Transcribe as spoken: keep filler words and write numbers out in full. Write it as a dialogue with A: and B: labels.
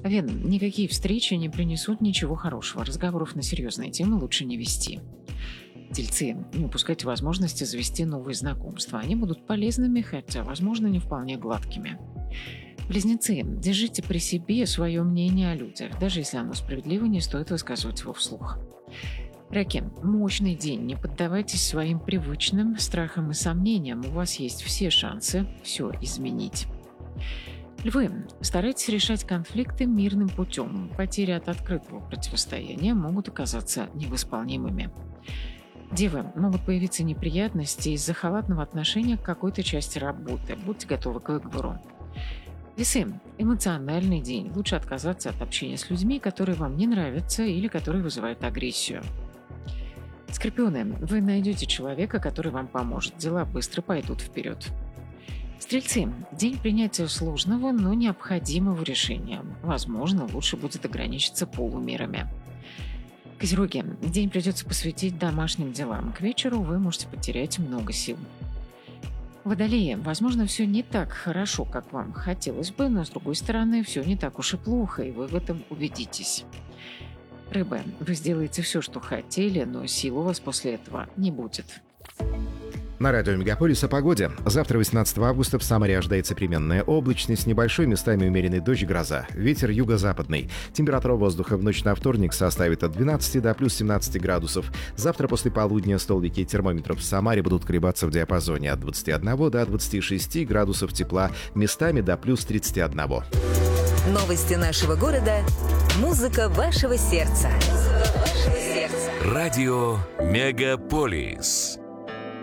A: Овен, никакие встречи не принесут ничего хорошего. Разговоров на серьезные темы лучше не вести. Тельцы, не упускайте возможности завести новые знакомства. Они будут полезными, хотя, возможно, не вполне гладкими. Близнецы, держите при себе свое мнение о людях. Даже если оно справедливо, не стоит высказывать его вслух. Раки, мощный день. Не поддавайтесь своим привычным страхам и сомнениям. У вас есть все шансы все изменить. Львы, старайтесь решать конфликты мирным путем. Потери от открытого противостояния могут оказаться невосполнимыми. Девы, могут появиться неприятности из-за халатного отношения к какой-то части работы. Будьте готовы к выбору. Весы, эмоциональный день. Лучше отказаться от общения с людьми, которые вам не нравятся или которые вызывают агрессию. Скорпионы, вы найдете человека, который вам поможет. Дела быстро пойдут вперед. Стрельцы, день принятия сложного, но необходимого решения. Возможно, лучше будет ограничиться полумерами. Козероги, день придется посвятить домашним делам. К вечеру вы можете потерять много сил. Водолеи, возможно, все не так хорошо, как вам хотелось бы, но, с другой стороны, все не так уж и плохо, и вы в этом убедитесь. Рыбы, вы сделаете все, что хотели, но сил у вас после этого не будет.
B: На радио Мегаполис о погоде. Завтра, восемнадцатого августа, в Самаре ожидается переменная облачность, небольшой, местами умеренный дождь, гроза. Ветер юго-западный. Температура воздуха в ночь на вторник составит от двенадцати до плюс семнадцати градусов. Завтра после полудня столбики термометров в Самаре будут колебаться в диапазоне от двадцати одного до двадцати шести градусов тепла, местами до плюс тридцати одного.
C: Новости нашего города. Музыка вашего сердца.
D: Радио Мегаполис.